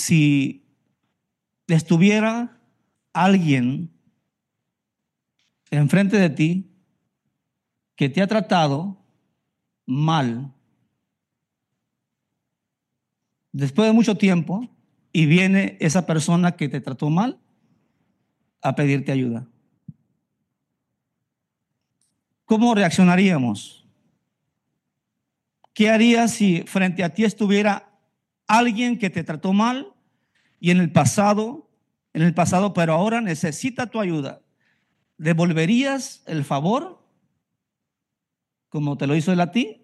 si estuviera alguien enfrente de ti que te ha tratado mal después de mucho tiempo y viene esa persona que te trató mal a pedirte ayuda, ¿cómo reaccionaríamos? ¿Qué harías si frente a ti estuviera alguien que te trató mal y en el pasado, pero ahora necesita tu ayuda? ¿Devolverías el favor como te lo hizo él a ti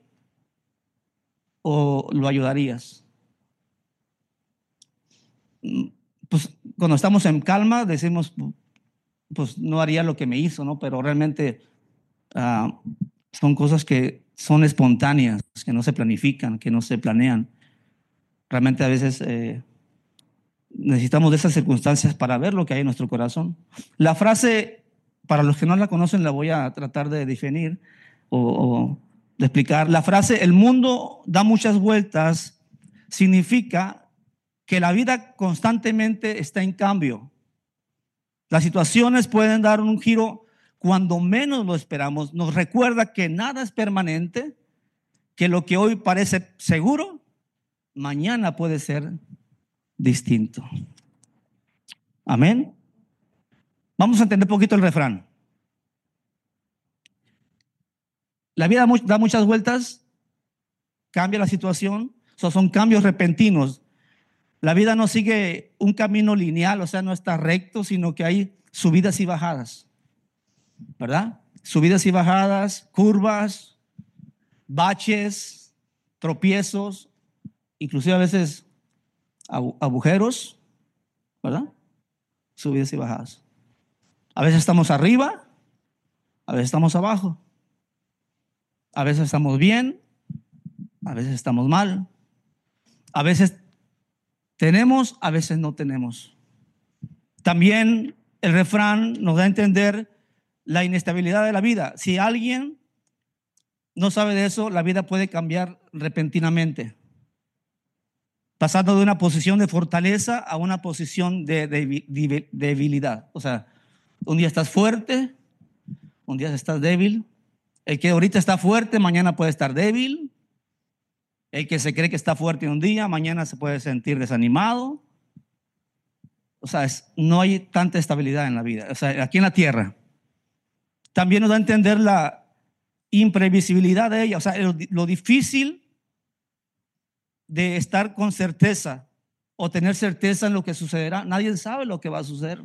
o lo ayudarías? Pues cuando estamos en calma decimos, pues no haría lo que me hizo, ¿no? Pero realmente son cosas que son espontáneas, que no se planifican, que no se planean. Realmente a veces necesitamos de esas circunstancias para ver lo que hay en nuestro corazón. La frase, para los que no la conocen, la voy a tratar de definir o de explicar. La frase, el mundo da muchas vueltas, significa que la vida constantemente está en cambio. Las situaciones pueden dar un giro cuando menos lo esperamos. Nos recuerda que nada es permanente, que lo que hoy parece seguro, mañana puede ser distinto. Amén. Vamos a entender un poquito el refrán. La vida da muchas vueltas, cambia la situación, son cambios repentinos. La vida no sigue un camino lineal, o sea, no está recto, sino que hay subidas y bajadas, ¿verdad? Subidas y bajadas, curvas, baches, tropiezos, inclusive a veces agujeros, ¿verdad? Subidas y bajadas. A veces estamos arriba, a veces estamos abajo. A veces estamos bien, a veces estamos mal. A veces tenemos, a veces no tenemos. También el refrán nos da a entender la inestabilidad de la vida. Si alguien no sabe de eso, la vida puede cambiar repentinamente, pasando de una posición de fortaleza a una posición de debilidad. O sea, un día estás fuerte, un día estás débil. El que ahorita está fuerte, mañana puede estar débil. El que se cree que está fuerte un día, mañana se puede sentir desanimado. O sea, no hay tanta estabilidad en la vida. O sea, aquí en la tierra. También nos da a entender la imprevisibilidad de ella. O sea, lo difícil de estar con certeza o tener certeza en lo que sucederá. Nadie sabe lo que va a suceder.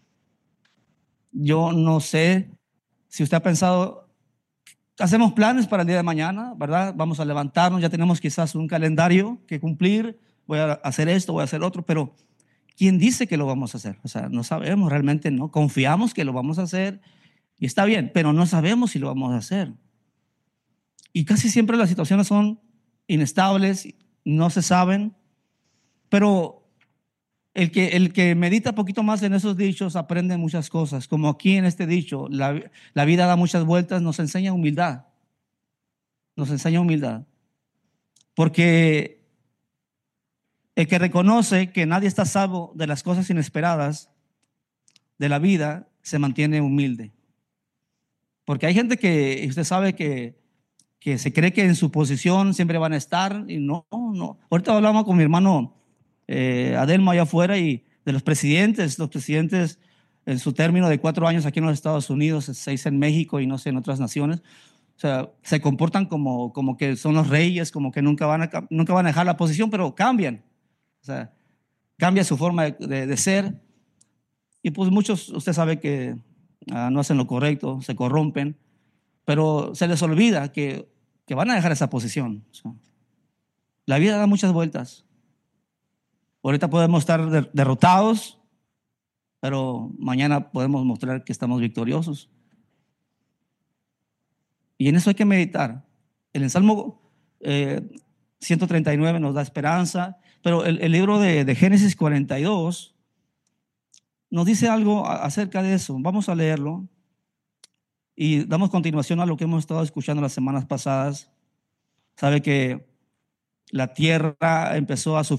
Yo no sé si usted ha pensado, hacemos planes para el día de mañana, ¿verdad? Vamos a levantarnos, ya tenemos quizás un calendario que cumplir, voy a hacer esto, voy a hacer otro, pero ¿quién dice que lo vamos a hacer? O sea, no sabemos realmente, no confiamos que lo vamos a hacer y está bien, pero no sabemos si lo vamos a hacer. Y casi siempre las situaciones son inestables, no se saben, pero el que medita un poquito más en esos dichos aprende muchas cosas, como aquí en este dicho, la vida da muchas vueltas, nos enseña humildad. Nos enseña humildad. Porque el que reconoce que nadie está a salvo de las cosas inesperadas de la vida, se mantiene humilde. Porque hay gente que usted sabe que se cree que en su posición siempre van a estar y no. Ahorita hablamos con mi hermano Adelmo allá afuera y de los presidentes en su término de 4 años aquí en los Estados Unidos, 6 en México y no sé, en otras naciones. O sea, se comportan como que son los reyes, como que nunca van a dejar la posición, pero cambian. O sea, cambia su forma de ser. Y pues muchos, usted sabe que no hacen lo correcto, se corrompen, pero se les olvida que van a dejar esa posición. O sea, la vida da muchas vueltas. Ahorita podemos estar derrotados, pero mañana podemos mostrar que estamos victoriosos. Y en eso hay que meditar. En el Salmo 139 nos da esperanza, pero el libro de Génesis 42 nos dice algo acerca de eso. Vamos a leerlo y damos continuación a lo que hemos estado escuchando las semanas pasadas. Sabe que la tierra empezó a sufrir